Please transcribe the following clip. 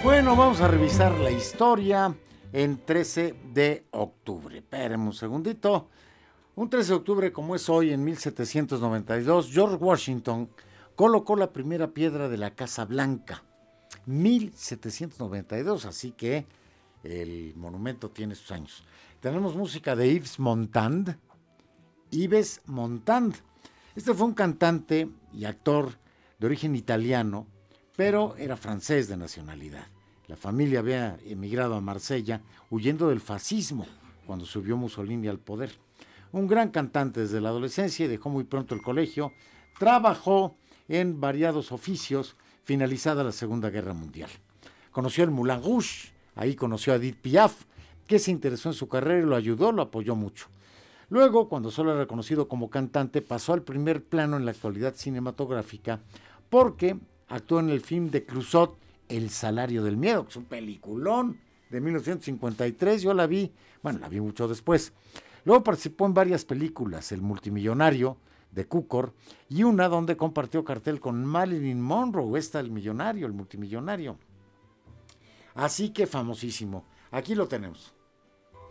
Bueno, vamos a revisar la historia en 13 de octubre. Espérenme un segundito. Un 13 de octubre, como es hoy, en 1792, George Washington colocó la primera piedra de la Casa Blanca. 1792, así que el monumento tiene sus años. Tenemos música de Yves Montand. Yves Montand. Este fue un cantante y actor de origen italiano, pero era francés de nacionalidad. La familia había emigrado a Marsella huyendo del fascismo cuando subió Mussolini al poder. Un gran cantante desde la adolescencia y dejó muy pronto el colegio. Trabajó en variados oficios finalizada la Segunda Guerra Mundial. Conoció el Moulin Rouge, ahí conoció a Edith Piaf, que se interesó en su carrera y lo ayudó, lo apoyó mucho. Luego, cuando solo era reconocido como cantante, pasó al primer plano en la actualidad cinematográfica porque actuó en el film de Clouseau, El Salario del Miedo, que es un peliculón de 1953. Yo la vi mucho después. Luego participó en varias películas, El Multimillonario, de Cukor, y una donde compartió cartel con Marilyn Monroe, el millonario, el multimillonario. Así que famosísimo. Aquí lo tenemos.